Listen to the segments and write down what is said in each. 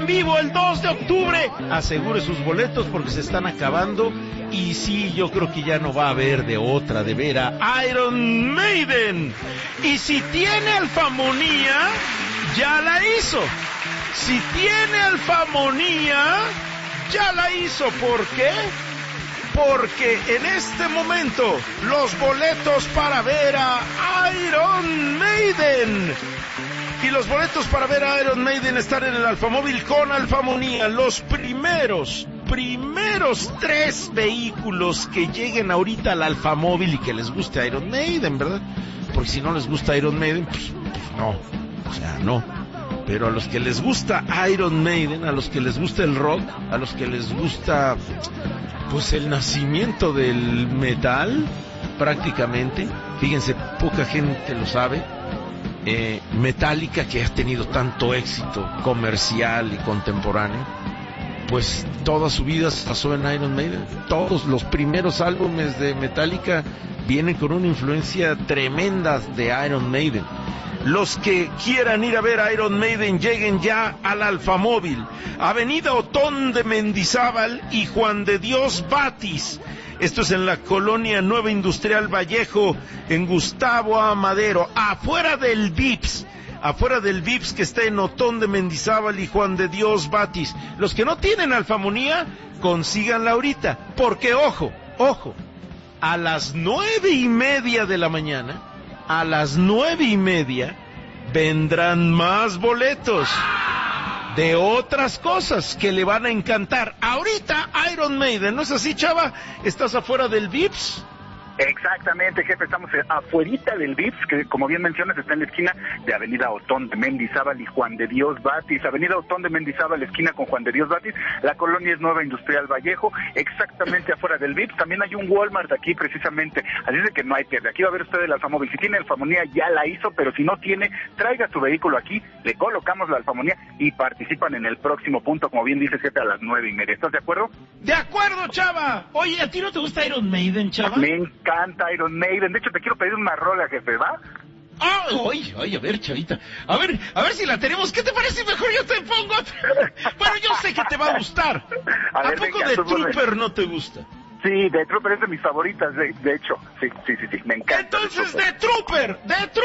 en vivo el 2 de octubre. Asegure sus boletos porque se están acabando. Y sí, yo creo que ya no va a haber de otra, de ver a Iron Maiden. Y si tiene alfamonía, ya la hizo. Si tiene alfamonía, ya la hizo. ¿Por qué? Porque en este momento los boletos para ver a Iron Maiden y los boletos para ver a Iron Maiden están en el Alfamóvil con alfamonía. Los primeros 3 vehículos que lleguen ahorita al Alfamóvil y que les guste Iron Maiden, ¿verdad? Porque si no les gusta Iron Maiden, pues no, o sea, no. Pero a los que les gusta Iron Maiden, a los que les gusta el rock, a los que les gusta pues el nacimiento del metal, prácticamente, fíjense, poca gente lo sabe, Metallica, que ha tenido tanto éxito comercial y contemporáneo, pues toda su vida se pasó en Iron Maiden. Todos los primeros álbumes de Metallica vienen con una influencia tremenda de Iron Maiden. Los que quieran ir a ver a Iron Maiden, lleguen ya al Alfamóvil, Avenida Otón de Mendizábal y Juan de Dios Batis. Esto es en la colonia Nueva Industrial Vallejo, en Gustavo Amadero, afuera del Vips que está en Otón de Mendizábal y Juan de Dios Batis. Los que no tienen alfamonía, consíganla ahorita, porque ojo, a las 9:30 de la mañana, vendrán más boletos de otras cosas que le van a encantar. Ahorita Iron Maiden, ¿no es así, Chava? ¿Estás afuera del Vips? Exactamente, jefe, estamos afuerita del Vips, que como bien mencionas está en la esquina de Avenida Otón de Mendizábal y Juan de Dios Batis. Avenida Otón de Mendizábal, esquina con Juan de Dios Batis. La colonia es Nueva Industrial Vallejo, exactamente afuera del Vips. También hay un Walmart aquí precisamente, así es de que no hay pierde. Aquí va a ver usted el alfamóvil. Si tiene alfamonía ya la hizo, pero si no tiene, traiga su vehículo aquí, le colocamos la alfamonía y participan en el próximo punto, como bien dice, jefe, a las 9:30. ¿Estás de acuerdo? De acuerdo, Chava. Oye, ¿a ti no te gusta Iron Maiden, Chava? Me encanta Iron Maiden. De hecho, te quiero pedir una rola, jefe, ¿va? Ay, a ver, Chavita. A ver si la tenemos. ¿Qué te parece? Mejor yo te pongo otra. Bueno, yo sé que te va a gustar. ¿A poco de Trooper no te gusta? Sí, de Trooper es de mis favoritas, de hecho. Sí, me encanta. Entonces, de Trooper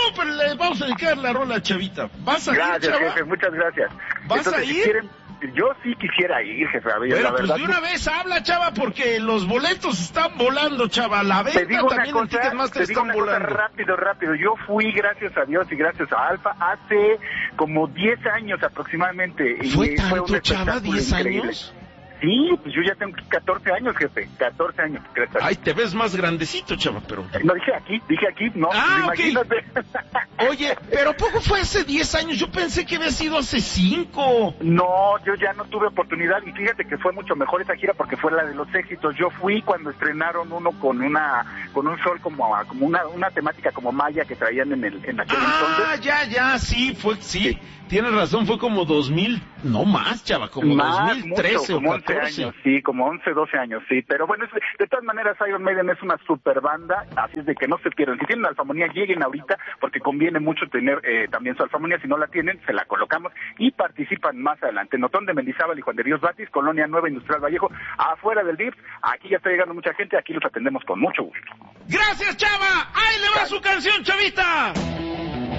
le vamos a dedicar la rola a Chavita. ¿Vas a ir, Chava? Gracias, jefe, muchas gracias. ¿Vas a ir? Yo sí quisiera ir, jefe. Bueno, la verdad, pues de una vez habla, Chava, porque los boletos están volando, Chava. La venta también en Ticketmaster están volando. Rápido. Yo fui, gracias a Dios y gracias a Alfa, hace como 10 años aproximadamente. ¿Fue tanto, Chava, 10 años? Sí, pues yo ya tengo 14 años, jefe. 14 años, ¿crees? Ay, te ves más grandecito, Chava, pero... No, dije aquí, no, imagínate. Okay. Oye, pero poco fue hace 10 años, yo pensé que había sido hace 5. No, yo ya no tuve oportunidad y fíjate que fue mucho mejor esa gira porque fue la de los éxitos. Yo fui cuando estrenaron uno con un sol como una temática como maya que traían en aquel entonces. Ya, sí. Tienes razón, fue como 2000, no más, Chava, como más, 2013 mucho, o 14. Años, sí, como 11, 12 años, sí. Pero bueno, de todas maneras, Iron Maiden es una super banda, así es de que no se pierdan. Si tienen alfamonía, lleguen ahorita, porque conviene mucho tener también su alfamonía. Si no la tienen, se la colocamos y participan más adelante. En Otón de Mendizábal y Juan de Dios Batis, Colonia Nueva Industrial Vallejo, afuera del Vips. Aquí ya está llegando mucha gente, aquí los atendemos con mucho gusto. ¡Gracias, Chava! ¡Ahí le va su canción, Chavita!